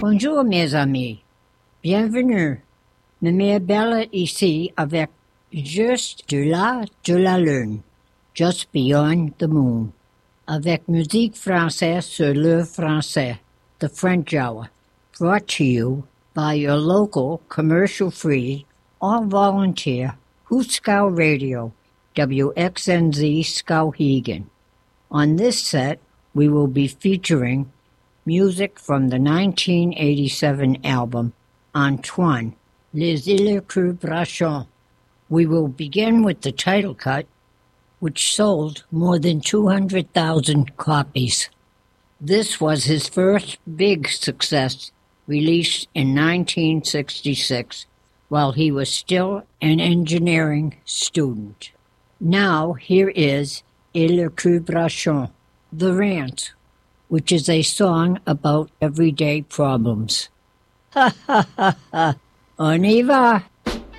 Bonjour mes amis, bienvenue. Me belle ici avec Juste de la lune, Just Beyond the Moon, avec musique française sur le français, the French Hour, brought to you by your local commercial-free, all-volunteer Huskow Radio, WXNZ Skowhegan. On this set, we will be featuring music from the 1987 album Antoine, Les Élucubrations. We will begin with the title cut, which sold more than 200,000 copies. This was his first big success, released in 1966, while he was still an engineering student. Now here is Élucubration, The Rant, which is a song about everyday problems. Ha ha ha ha! On y va!